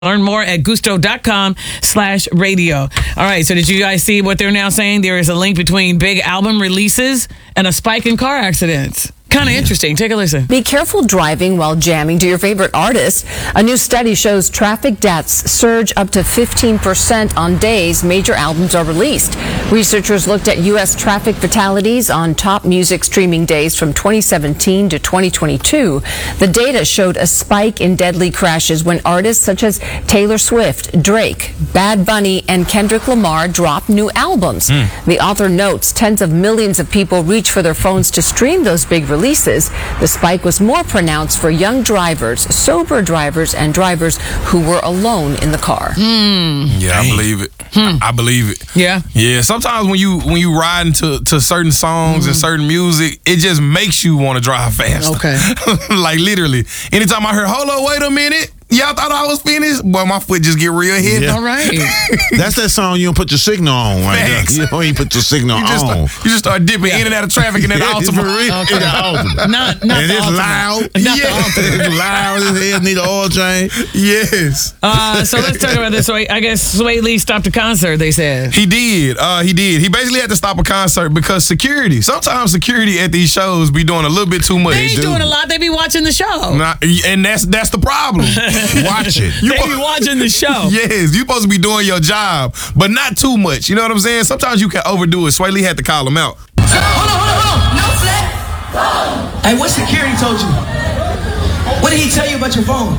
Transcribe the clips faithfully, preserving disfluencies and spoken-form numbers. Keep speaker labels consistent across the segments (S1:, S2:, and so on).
S1: Learn more at gusto.com slash radio. All right, so did you guys see what they're now saying? There is a link between big album releases and a spike in car accidents. Kind of interesting. Take a listen.
S2: Be careful driving while jamming to your favorite artist. A new study shows traffic deaths surge up to fifteen percent on days major albums are released. Researchers looked at U S traffic fatalities on top music streaming days from twenty seventeen to twenty twenty-two. The data showed a spike in deadly crashes when artists such as Taylor Swift, Drake, Bad Bunny, and Kendrick Lamar dropped new albums. Mm. The author notes tens of millions of people reach for their phones to stream those big releases. Releases. The spike was more pronounced for young drivers, sober drivers, and drivers who were alone in the car.
S1: Mm.
S3: Yeah, I believe it. Hmm. I believe it.
S1: Yeah.
S3: Yeah. Sometimes when you when you ride into to certain songs mm. and certain music, it just makes you want to drive faster.
S1: Okay.
S3: Like literally. Anytime I heard, hold on, wait a minute. Y'all thought I was finished? Boy, my foot just get real heavy.
S1: Yeah. All right.
S4: That's that song you don't put your signal on, right?
S3: Thanks.
S4: You don't even put your signal
S3: you just
S4: on.
S3: Start, you just start dipping yeah. in and out of traffic in that
S4: yeah,
S3: Altima.
S4: For real.
S1: Okay.
S4: In the Altima.
S1: Not, not
S4: and
S1: the
S4: it's
S1: Altima.
S4: loud.
S1: Not
S4: yeah.
S1: the Altima.
S4: It's loud as hell. Need an oil change.
S3: Yes.
S1: Uh, so let's talk about this. So I guess Sway Lee stopped a concert, they said.
S3: He did. Uh, he did. He basically had to stop a concert because security. Sometimes security at these shows be doing a little bit too much.
S1: They ain't doing a lot. They be watching the show.
S3: Nah, and that's that's the problem. Watch it.
S1: You they be watching the show.
S3: Yes, you supposed to be doing your job, but not too much. You know what I'm saying? Sometimes you can overdo it. Sway Lee had to call him out.
S5: Hold on, hold on, hold on. No flat. Hey, what security told you? What did he tell you about your phone?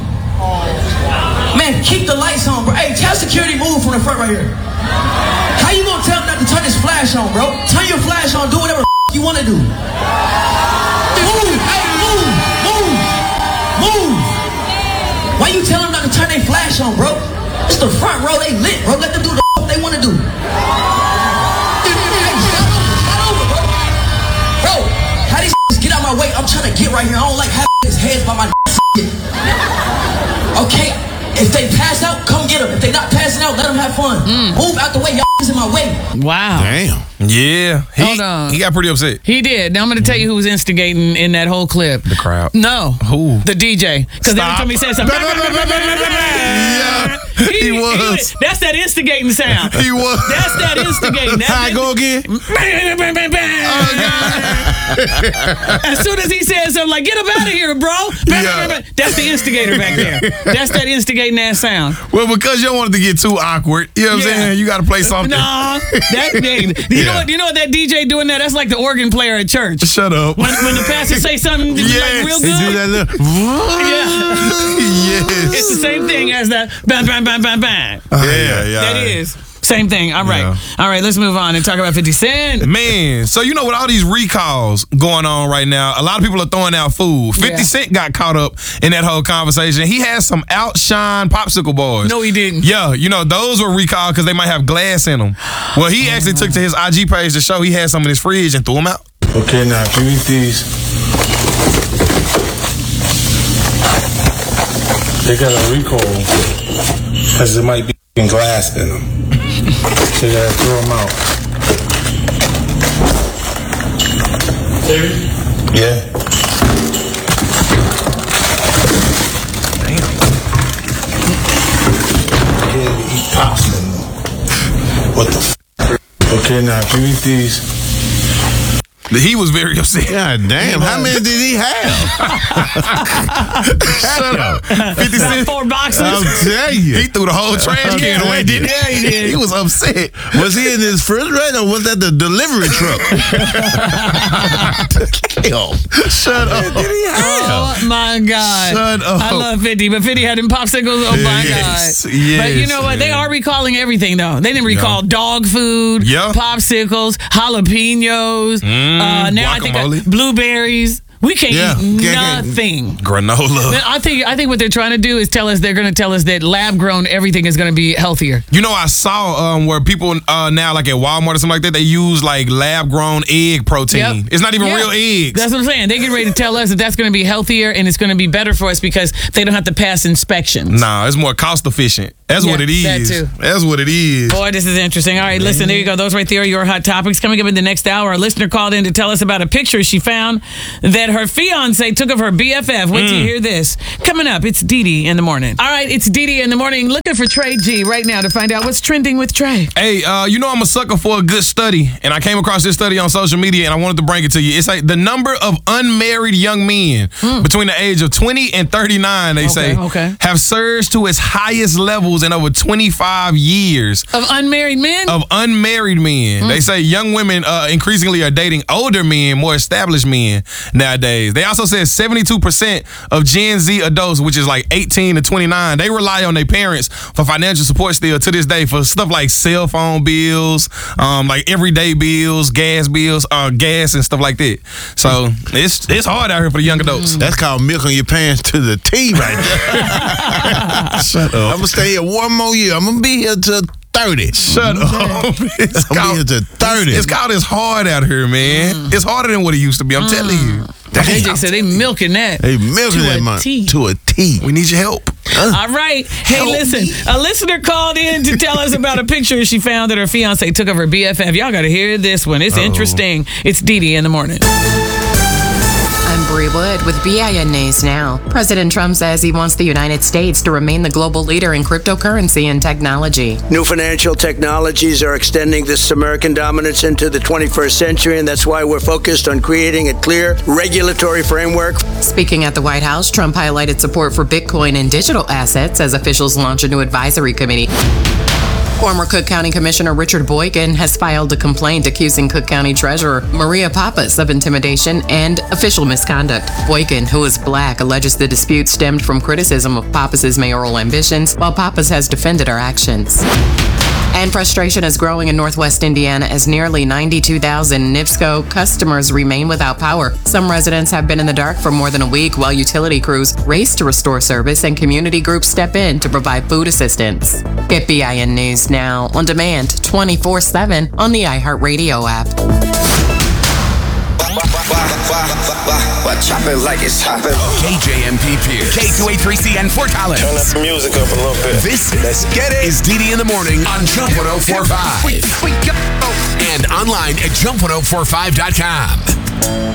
S5: Man, keep the lights on, bro. Hey, tell security move from the front right here. How you gonna tell him not to turn his flash on, bro? Turn your flash on. Do whatever you want to do. Move. Hey, move. Move. Move. Why you tell them not to turn their flash on, bro? It's the front row, they lit, bro. Let them do the f they want to do. Hey, stop, stop over, bro. Bro, how these get out my way? I'm trying to get right here. I don't like having his heads by my shit. Okay, if they pass out, come get them. If they not passing out, let them have fun. Mm. Move out the way, y'all is in my way.
S1: Wow.
S4: Damn.
S3: Yeah. He,
S1: Hold on.
S3: He got pretty upset.
S1: He did. Now I'm going to tell you who was instigating in that whole clip.
S3: The crowd.
S1: No.
S3: Who?
S1: The D J. Because every time he said something.
S3: Yeah, he,
S1: he,
S3: was.
S1: he was. That's that instigating sound.
S3: He was.
S1: That's that instigating. That's
S4: How I go again?
S1: As soon as he says something like, get him out of here, bro.
S3: Yeah.
S1: That's the instigator back there. That's that instigating ass sound.
S3: Well, because you don't want it to get too awkward, you know what
S1: Yeah.
S3: I'm saying? You got to play something.
S1: No. That, you,
S3: Yeah.
S1: know what, you know what that D J doing that? That's like the organ player at church.
S3: Shut up.
S1: When, when the pastor say something
S3: Yes.
S1: like real
S4: He do
S1: good.
S4: that little.
S1: Yeah.
S3: Yes.
S1: It's the same thing as that bang, bang, bang, bang, bang.
S3: Uh, yeah, yeah.
S1: That is. Same thing. All right.
S3: Yeah.
S1: All right, let's move on and talk about fifty Cent.
S3: Man, so you know with all these recalls going on right now, a lot of people are throwing out food. fifty
S1: Yeah.
S3: Cent got caught up in that whole conversation. He had some Outshine popsicle bars.
S1: No, he didn't.
S3: Yeah, you know, those were recalled because they might have glass in them. Well, he
S1: Oh,
S3: actually took to his I G page to show he had some in his fridge and threw them out.
S6: Okay, now if you eat these, they got a recall because there might be glass in them. So you gotta throw them out. Yeah.
S3: Damn.
S6: Yeah, you eat pops in them. What the f? Okay, now if you eat these,
S3: He was very upset.
S4: God damn. How many did he have?
S3: Shut up. fifty
S1: About
S3: Cent.
S1: four boxes.
S4: I'll tell you.
S3: He threw the whole trash can away, didn't he?
S1: Yeah, he did.
S3: He was upset.
S4: Was he in his refrigerator or was that the delivery truck? Damn.
S3: Shut up.
S4: Did he have?
S1: Oh my God.
S3: Shut up.
S1: I love fifty, but fifty had them popsicles. Oh my
S3: Yes,
S1: God.
S3: yes,
S1: But you know what? They
S3: man.
S1: are recalling everything though. They didn't recall dog food,
S3: Yeah.
S1: popsicles, jalapenos.
S3: Mm,
S1: uh, now I think
S3: guacamole.
S1: uh, blueberries. We can't
S4: Yeah.
S1: eat
S4: Can't- can't-
S1: nothing.
S3: Granola.
S1: I think I think what they're trying to do is tell us they're going to tell us that lab grown everything is going to be healthier.
S3: You know, I saw um, where people uh, now, like at Walmart or something like that, they use like lab grown egg protein.
S1: Yep.
S3: It's not even
S1: Yeah.
S3: real eggs.
S1: That's what I'm saying. They get ready to tell us that that's going to be healthier and it's going to be better for us because they don't have to pass inspections.
S3: Nah, it's more cost efficient. That's
S1: Yeah,
S3: what it is.
S1: that too.
S3: That's what it is.
S1: Boy, this is interesting. All right, listen, there you go. Those right there are your hot topics. Coming up in the next hour, a listener called in to tell us about a picture she found that her fiance took of her B F F. Wait till you hear this. Coming up, it's Dee Dee in the morning. All right, it's Dee Dee in the morning. Looking for Trey G right now to find out what's trending with Trey.
S3: Hey, uh, you know I'm a sucker for a good study, and I came across this study on social media, and I wanted to bring it to you. It's like the number of unmarried young men
S1: Mm.
S3: between the age of twenty and thirty-nine, they
S1: Okay,
S3: say,
S1: okay.
S3: have surged to its highest levels in over twenty-five years.
S1: Of unmarried men?
S3: Of unmarried men. They say young women uh, increasingly are dating older men, more established men nowadays. They also said seventy-two percent of Gen Z adults, which is like eighteen to twenty-nine, they rely on their parents for financial support still to this day for stuff like cell phone bills, um, like everyday bills, gas bills, uh, gas and stuff like that. So it's it's hard out here for the young adults.
S4: That's called milking your pants to the T right there.
S3: Shut
S4: I'm
S3: up.
S4: gonna stay here one more year. I'm gonna be here till thirty.
S3: Shut up. It's
S4: I'm gonna be here till thirty.
S3: It's called it's hard out here, man. It's harder than what it used to be. I'm telling you.
S1: J J said they milking that.
S4: They milking
S1: To
S4: that
S1: a
S4: money
S1: T.
S4: to a T.
S3: We need your help.
S1: All right. Hey, listen, a listener called in to tell us about a picture she found that her fiance took of her B F F. Y'all got to hear this one. It's interesting. It's Dee Dee in the morning.
S7: I'm Bree Wood with B I N News Now. President Trump says he wants the United States to remain the global leader in cryptocurrency and technology.
S8: New financial technologies are extending this American dominance into the twenty-first century, and that's why we're focused on creating a clear regulatory framework.
S7: Speaking at the White House, Trump highlighted support for Bitcoin and digital assets as officials launch a new advisory committee. Former Cook County Commissioner Richard Boykin has filed a complaint accusing Cook County Treasurer Maria Pappas of intimidation and official misconduct. Boykin, who is black, alleges the dispute stemmed from criticism of Pappas's mayoral ambitions, while Pappas has defended her actions. And frustration is growing in Northwest Indiana as nearly ninety-two thousand NIPSCO customers remain without power. Some residents have been in the dark for more than a week while utility crews race to restore service and community groups step in to provide food assistance. Get B I N News now on demand twenty-four seven on the iHeartRadio app.
S9: Chop it like it's hopping.
S10: K J M P Pierce. K two eighty-three C N Fort Collins.
S6: Turn that music up a little bit.
S10: This
S6: Let's get it.
S10: is Dee Dee in the morning on Jump one oh four point five. And online at jump one oh four five dot com.